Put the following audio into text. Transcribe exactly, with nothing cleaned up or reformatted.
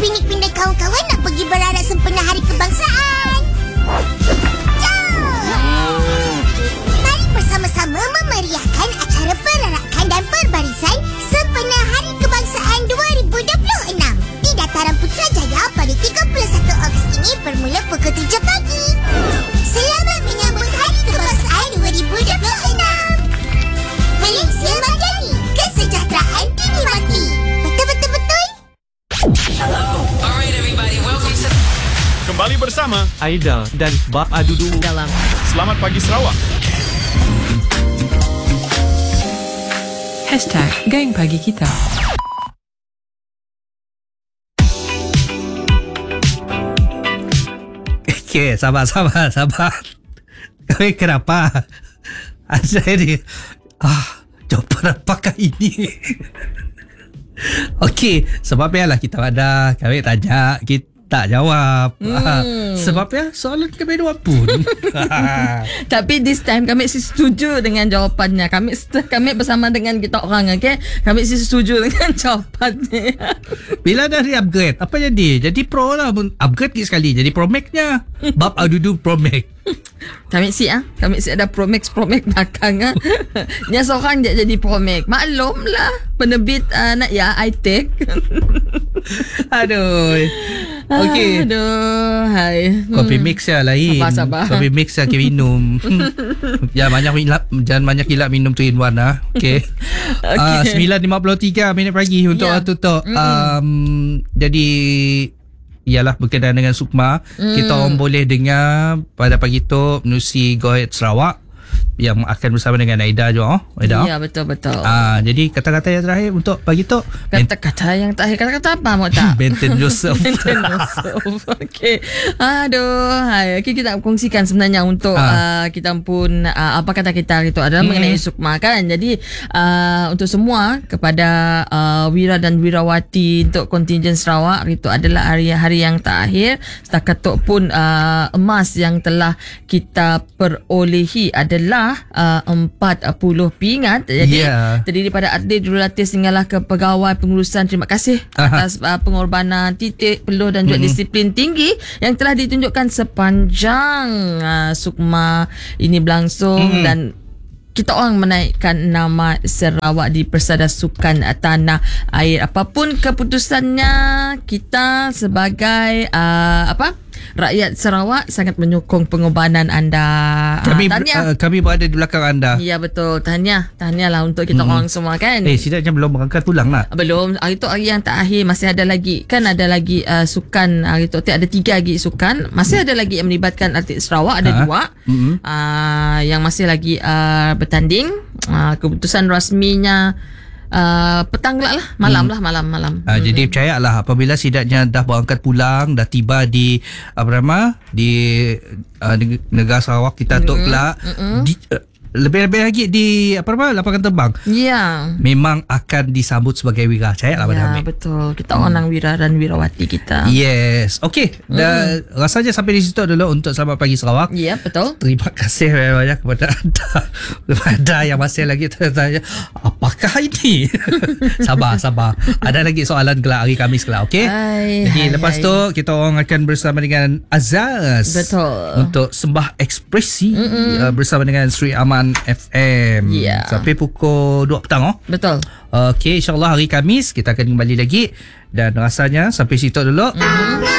Pinik dan kawan-kawan nak pergi berarak sempena Hari Kebangsaan. Jom! Mari bersama-sama memeriahkan acara perarakan dan perbarisan sempena Hari Kebangsaan dua ribu dua puluh enam di Dataran Putrajaya pada tiga puluh satu Ogos ini bermula pukul tujuh pagi. Selamat menyambut Hari Kebangsaan dua ribu dua puluh enam. Malaysia Madani, kesejahteraan dinikmati. Betul-betul-betul? Alright everybody, welcome to... Kembali bersama Aida dan Bab Adudu dalam Selamat Pagi Sarawak. Hashtag Geng Pagi Kita. Okay, sabar, sabar, sabar. Kau kenapa? Saya ni, ah, jawapan apakah ini? Okey, sebabnya lah kita ada, kami tanya, kita tak jawab. Hmm. Ah, sebabnya soalan kami dua pun. Tapi this time kami si setuju dengan jawapannya. Kami kami bersama dengan kita orang, okey. Kami si setuju dengan jawapannya. Bila dah di-upgrade, apa jadi? Jadi Pro lah. Upgrade sekali. Jadi Pro Max-nya. Bab Adudu Pro Max. Kami si ah, kami si ada Pro Max Pro Max belakang ah. Nya seorang je jadi Pro Max. Maklumlah penerbit uh, nak ya I-Tech. Aduh. Okey. Aduh, hai. Kopi mix ya lain. Sabar, sabar. Kopi mix yang kita minum. Jangan banyak hilap, jangan banyak hilap minum tu in one lah. Okey. Okay. Uh, sembilan lima puluh tiga minit pagi untuk Ya. waktu tu. Um, jadi ialah berkenaan dengan Sukma. Mm. Kita orang boleh dengar pada pagi tu menerusi Go Ahead Sarawak yang akan bersama dengan Aida juga. Oh, Aida. Ya, betul-betul. Ah, jadi kata-kata yang terakhir untuk pagi tu. Kata-kata yang terakhir, kata-kata apa mau tak? Maintain yourself. Maintain yourself. Okey. Aduh, hai. Okay, kita nak kongsikan sebenarnya untuk ha. uh, kita pun uh, apa kata kita itu adalah hmm. mengenai Sukma kan. Jadi uh, untuk semua kepada uh, Wira dan Wirawati untuk kontingen Sarawak itu adalah hari-hari yang terakhir. Setakat tu pun uh, emas yang telah kita perolehi adalah Uh, empat puluh pingat. Jadi yeah. terdiri pada atlet, jurulatih sehinggalah ke pegawai pengurusan. Terima kasih Aha. atas uh, pengorbanan, titik, peluh dan juga mm-hmm. disiplin tinggi yang telah ditunjukkan sepanjang uh, Sukma ini berlangsung mm-hmm. dan kita orang menaikkan nama Sarawak di Persada Sukan Tanah Air. Apapun keputusannya, kita sebagai uh, apa rakyat Sarawak sangat menyokong pengorbanan anda. Kami uh, tahniah. uh, kami berada di belakang anda. Ya betul. Tahniah. Tahniah lah untuk kita hmm. orang semua kan. Eh, setidaknya belum berangkat pulang lah. Belum. Hari tu hari yang terakhir masih ada lagi. Kan ada lagi uh, sukan hari tu. Ada tiga lagi sukan. Masih ada lagi yang melibatkan atlet Sarawak. Ada ha? dua. Mm-hmm. Uh, yang masih lagi uh, bertanding. Uh, keputusan rasminya Uh, petang lah lah malam hmm. lah malam malam. Uh, hmm. Jadi percayalah apabila setidaknya dah berangkat pulang, dah tiba di apa nama di uh, negara Sarawak kita hmm. tok pula hmm. di, uh, lebih-lebih lagi di apa nama lapangan terbang. Ya. Memang akan disambut sebagai wira. Percayalah pada ya, kami. Betul. Kita hmm. orang Wira dan Wirawati kita. Yes. Okey. Hmm. Dan rasanya sampai di situ dulu untuk Selamat Pagi Sarawak. Ya, betul. Terima kasih banyak kepada anda. Kepada yang masih lagi tanya apakah ini? sabar, sabar. Ada lagi soalan kelak hari Khamis kelak, okey? Jadi hai, lepas hai. tu kita orang akan bersama dengan Azaz. Betul. Untuk Sembah Ekspresi uh, bersama dengan Sri Aman F M. Yeah. Sampai pukul dua petang oh. Betul. Okey, insya-Allah hari Khamis kita akan kembali lagi dan rasanya sampai situ dulu. Mm-hmm.